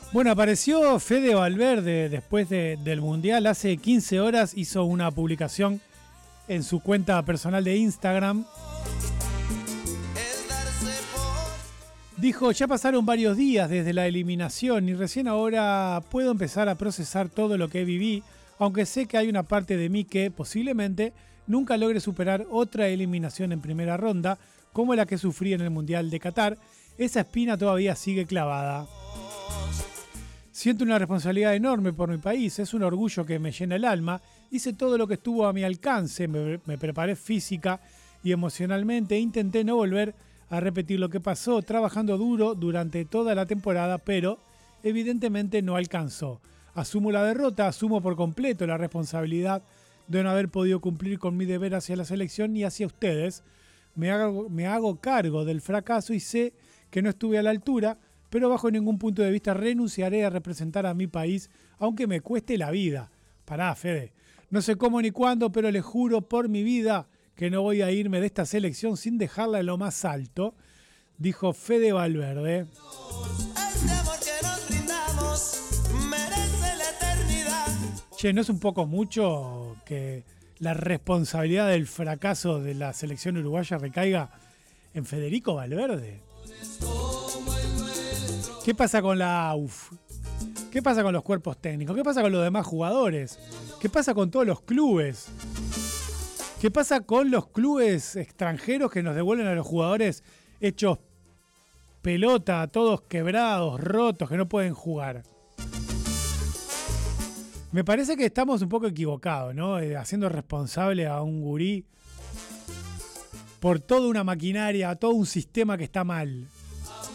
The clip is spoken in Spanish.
Bueno, apareció Fede Valverde después del Mundial. Hace 15 horas hizo una publicación en su cuenta personal de Instagram. Dijo, ya pasaron varios días desde la eliminación y recién ahora puedo empezar a procesar todo lo que viví, aunque sé que hay una parte de mí que posiblemente nunca logre superar otra eliminación en primera ronda, como la que sufrí en el Mundial de Qatar. Esa espina todavía sigue clavada. Siento una responsabilidad enorme por mi país, es un orgullo que me llena el alma. Hice todo lo que estuvo a mi alcance, me preparé física y emocionalmente e intenté no volver a repetir lo que pasó, trabajando duro durante toda la temporada, pero evidentemente no alcanzó. Asumo la derrota, asumo por completo la responsabilidad de no haber podido cumplir con mi deber hacia la selección y hacia ustedes. Me hago cargo del fracaso y sé que no estuve a la altura, pero bajo ningún punto de vista renunciaré a representar a mi país, aunque me cueste la vida. Pará, Fede. No sé cómo ni cuándo, pero les juro por mi vida que no voy a irme de esta selección sin dejarla en lo más alto, dijo Fede Valverde. Che, ¿no es un poco mucho que la responsabilidad del fracaso de la selección uruguaya recaiga en Federico Valverde? ¿Qué pasa con la AUF? ¿Qué pasa con los cuerpos técnicos? ¿Qué pasa con los demás jugadores? ¿Qué pasa con todos los clubes? ¿Qué pasa con los clubes extranjeros que nos devuelven a los jugadores hechos pelota, todos quebrados, rotos, que no pueden jugar? Me parece que estamos un poco equivocados, ¿no? Haciendo responsable a un gurí por toda una maquinaria, todo un sistema que está mal.